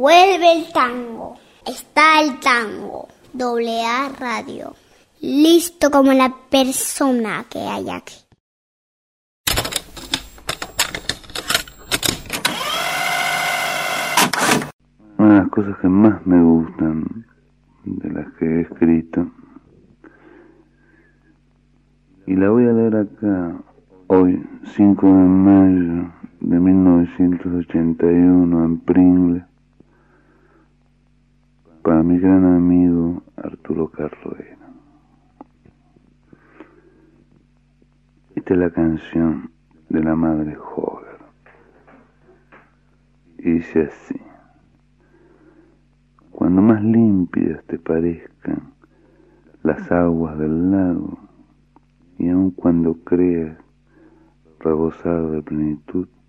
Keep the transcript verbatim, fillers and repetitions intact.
Vuelve el tango. Está el tango. Doble A Radio. Listo como la persona que hay aquí. Una de las cosas que más me gustan de las que he escrito, y la voy a leer acá hoy, cinco de mayo de mil novecientos ochenta y uno, en Pringle, para mi gran amigo Arturo Carrera. Esta es la canción de la madre Hogar, y dice así: cuando más limpias te parezcan las aguas del lago, y aun cuando creas rebosar de plenitud,